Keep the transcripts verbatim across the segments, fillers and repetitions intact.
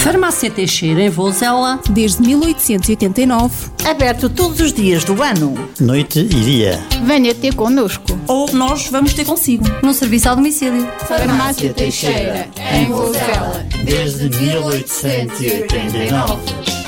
Farmácia Teixeira, em Vozela. Desde mil oitocentos e oitenta e nove. Aberto todos os dias do ano. Noite e dia. Venha ter connosco. Ou nós vamos ter consigo. No serviço ao domicílio. Farmácia Teixeira, em Vozela. Desde mil oitocentos e oitenta e nove.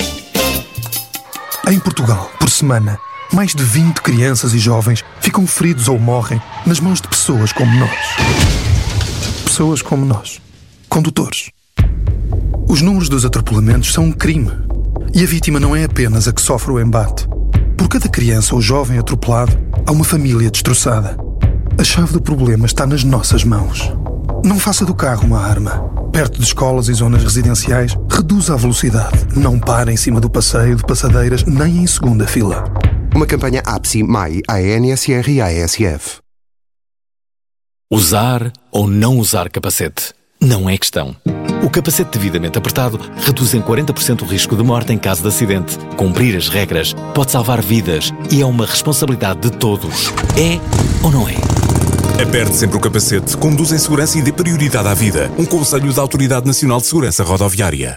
Em Portugal, por semana, mais de vinte crianças e jovens ficam feridos ou morrem nas mãos de pessoas como nós. Pessoas como nós. Condutores. Os números dos atropelamentos são um crime. E a vítima não é apenas a que sofre o embate. Por cada criança ou jovem atropelado, há uma família destroçada. A chave do problema está nas nossas mãos. Não faça do carro uma arma. Perto de escolas e zonas residenciais, reduza a velocidade. Não pare em cima do passeio de passadeiras nem em segunda fila. Uma campanha A P S I, M A I, A N S R e A S F. Usar ou não usar capacete não é questão. O capacete devidamente apertado reduz em quarenta por cento o risco de morte em caso de acidente. Cumprir as regras pode salvar vidas e é uma responsabilidade de todos. É ou não é? Aperte sempre o capacete, conduz em segurança e dê prioridade à vida. Um conselho da Autoridade Nacional de Segurança Rodoviária.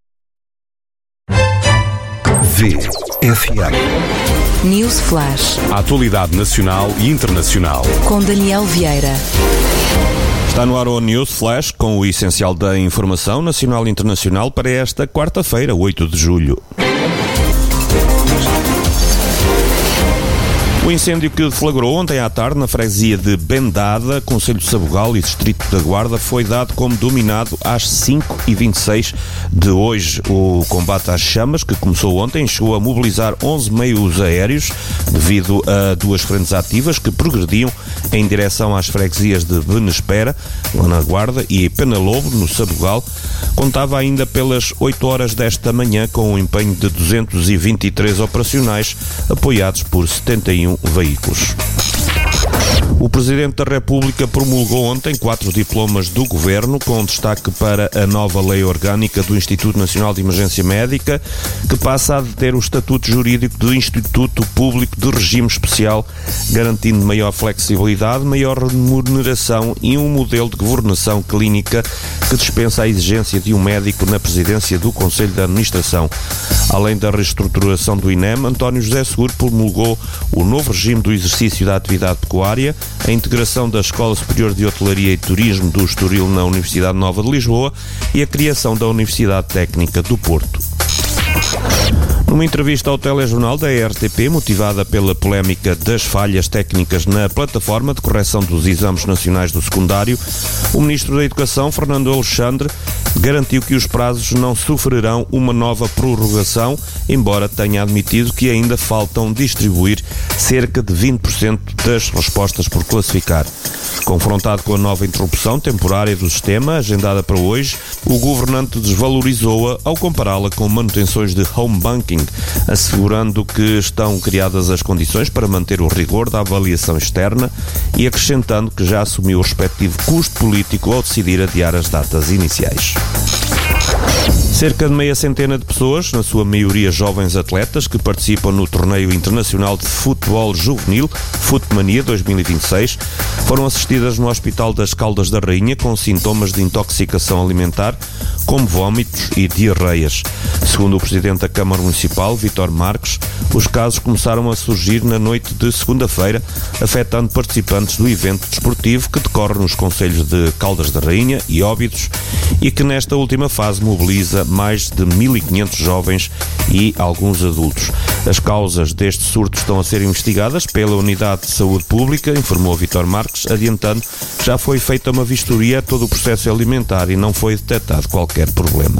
V F A News Flash. A atualidade nacional e internacional. Com Daniel Vieira. Está no ar o News Flash com o essencial da informação nacional e internacional para esta quarta-feira, oito de julho. O incêndio que deflagrou ontem à tarde na freguesia de Bendada, concelho de Sabugal e distrito da Guarda, foi dado como dominado às cinco e vinte e seis de hoje. O combate às chamas, que começou ontem, chegou a mobilizar onze meios aéreos devido a duas frentes ativas que progrediam em direção às freguesias de Benespera, na Guarda, e Penalobo, no Sabugal. Contava ainda pelas oito horas desta manhã com o empenho de duzentos e vinte e três operacionais, apoiados por setenta e um veículos. O Presidente da República promulgou ontem quatro diplomas do Governo, com destaque para a nova Lei Orgânica do Instituto Nacional de Emergência Médica, que passa a deter o estatuto jurídico do Instituto Público de Regime Especial, garantindo maior flexibilidade, maior remuneração e um modelo de governação clínica que dispensa a exigência de um médico na presidência do Conselho de Administração. Além da reestruturação do I N E M, António José Seguro promulgou o novo regime do exercício da atividade pecuária, a integração da Escola Superior de Hotelaria e Turismo do Estoril na Universidade Nova de Lisboa e a criação da Universidade Técnica do Porto. Numa entrevista ao telejornal da R T P, motivada pela polémica das falhas técnicas na plataforma de correção dos exames nacionais do secundário, o Ministro da Educação, Fernando Alexandre, garantiu que os prazos não sofrerão uma nova prorrogação, embora tenha admitido que ainda faltam distribuir cerca de vinte por cento das respostas por classificar. Confrontado com a nova interrupção temporária do sistema, agendada para hoje, o governante desvalorizou-a ao compará-la com manutenções de home banking, assegurando que estão criadas as condições para manter o rigor da avaliação externa e acrescentando que já assumiu o respectivo custo político ao decidir adiar as datas iniciais. Cerca de meia centena de pessoas, na sua maioria jovens atletas, que participam no Torneio Internacional de Futebol Juvenil, Futmania dois mil e vinte e seis, foram assistidas no Hospital das Caldas da Rainha com sintomas de intoxicação alimentar, como vômitos e diarreias. Segundo o Presidente da Câmara Municipal, Vítor Marques, os casos começaram a surgir na noite de segunda-feira, afetando participantes do evento desportivo que decorre nos concelhos de Caldas da Rainha e Óbidos e que nesta última fase mobiliza mais de mil e quinhentos jovens e alguns adultos. As causas deste surto estão a ser investigadas pela Unidade de Saúde Pública, informou Vítor Marques, adiantando que já foi feita uma vistoria a todo o processo alimentar e não foi detectado qualquer problema.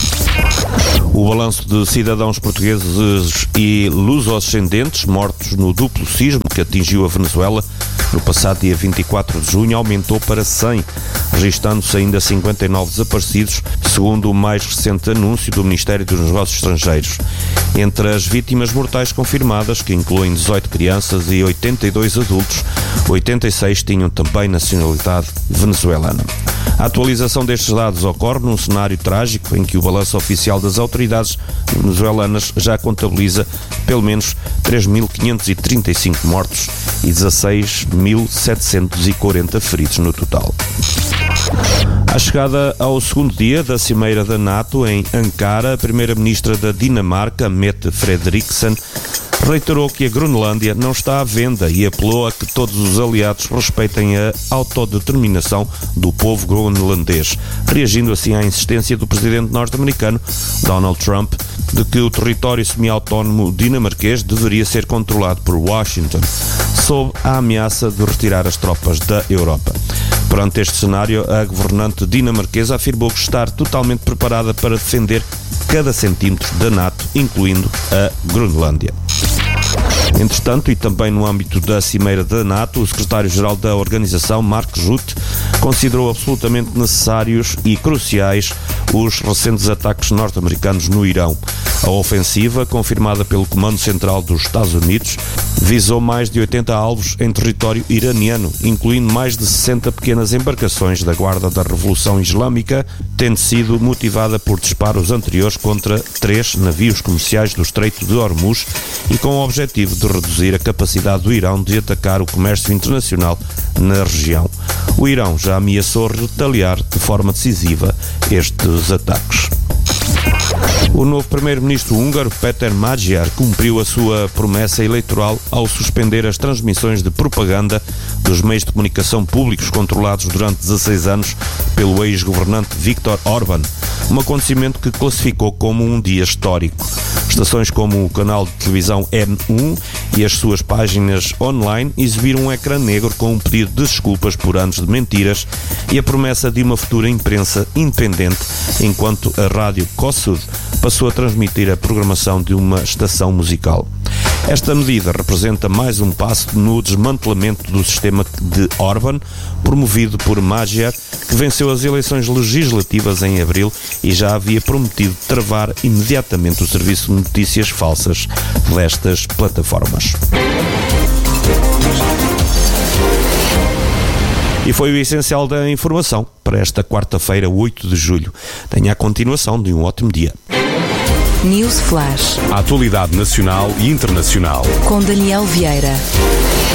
O balanço de cidadãos portugueses e luso-ascendentes mortos no duplo sismo que atingiu a Venezuela no passado dia vinte e quatro de junho aumentou para cem, registando-se ainda cinquenta e nove desaparecidos, segundo o mais recente anúncio do Ministério dos Negócios Estrangeiros. Entre as vítimas mortais confirmadas, que incluem dezoito crianças e oitenta e dois adultos, oitenta e seis tinham também nacionalidade venezuelana. A atualização destes dados ocorre num cenário trágico em que o balanço oficial das autoridades venezuelanas já contabiliza pelo menos três mil quinhentos e trinta e cinco mortos e dezasseis mil setecentos e quarenta feridos no total. À chegada ao segundo dia da Cimeira da NATO em Ankara, a primeira-ministra da Dinamarca, Mette Frederiksen, reiterou que a Groenlândia não está à venda e apelou a que todos os aliados respeitem a autodeterminação do povo groenlandês, reagindo assim à insistência do presidente norte-americano, Donald Trump, de que o território semi-autónomo dinamarquês deveria ser controlado por Washington, sob a ameaça de retirar as tropas da Europa. Perante este cenário, a governante dinamarquesa afirmou que está totalmente preparada para defender cada centímetro da NATO, incluindo a Groenlândia. Entretanto, e também no âmbito da Cimeira da NATO, o secretário-geral da organização, Mark Rutte, considerou absolutamente necessários e cruciais os recentes ataques norte-americanos no Irão. A ofensiva, confirmada pelo Comando Central dos Estados Unidos, visou mais de oitenta alvos em território iraniano, incluindo mais de sessenta pequenas embarcações da Guarda da Revolução Islâmica, tendo sido motivada por disparos anteriores contra três navios comerciais do Estreito de Hormuz e com o objetivo de reduzir a capacidade do Irão de atacar o comércio internacional na região. O Irão já ameaçou retaliar de forma decisiva estes ataques. O novo primeiro-ministro húngaro, Péter Magyar, cumpriu a sua promessa eleitoral ao suspender as transmissões de propaganda dos meios de comunicação públicos controlados durante dezasseis anos pelo ex-governante Viktor Orbán, um acontecimento que classificou como um dia histórico. Estações como o canal de televisão N um e as suas páginas online exibiram um ecrã negro com um pedido de desculpas por anos de mentiras e a promessa de uma futura imprensa independente, enquanto a rádio Kossuth passou a transmitir a programação de uma estação musical. Esta medida representa mais um passo no desmantelamento do sistema de Orbán, promovido por Magyar, que venceu as eleições legislativas em abril e já havia prometido travar imediatamente o serviço de notícias falsas destas plataformas. E foi o essencial da informação para esta quarta-feira, oito de julho. Tenha a continuação de um ótimo dia. News Flash. A atualidade nacional e internacional. Com Daniel Vieira.